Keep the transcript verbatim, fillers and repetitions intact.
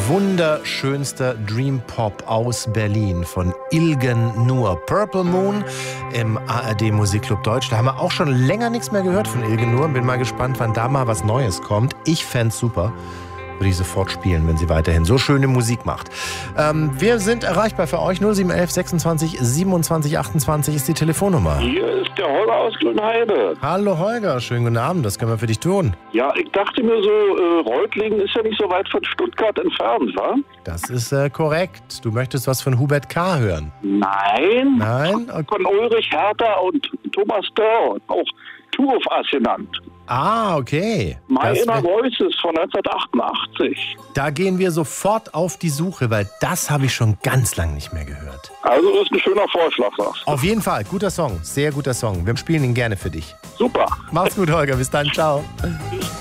wunderschönster Dream Pop aus Berlin von Ilgen Nur. Purple Moon im A R D Musikclub Deutsch. Da haben wir auch schon länger nichts mehr gehört von Ilgen Nur. Bin mal gespannt, wann da mal was Neues kommt. Ich fänd's super. Würde ich sofort spielen, wenn sie weiterhin so schöne Musik macht. Ähm, wir sind erreichbar für euch. null sieben eins eins sechsundzwanzig siebenundzwanzig achtundzwanzig ist die Telefonnummer. Hier ist der Holger aus Grünheide. Hallo Holger, schönen guten Abend. Das können wir für dich tun. Ja, ich dachte mir so, äh, Reutlingen ist ja nicht so weit von Stuttgart entfernt, wa? Das ist äh, korrekt. Du möchtest was von Hubert K. hören? Nein. Nein? Okay. Von Ulrich Hertha und Thomas Dörr, auch Two of Us genannt. Ah, okay. My Das Inner wär- Voices von neunzehnhundertachtundachtzig. Da gehen wir sofort auf die Suche, weil das habe ich schon ganz lang nicht mehr gehört. Also das ist ein schöner Vorschlag, sagst du. Auf jeden Fall, guter Song, sehr guter Song. Wir spielen ihn gerne für dich. Super. Mach's gut, Holger, bis dann, ciao. Tschüss.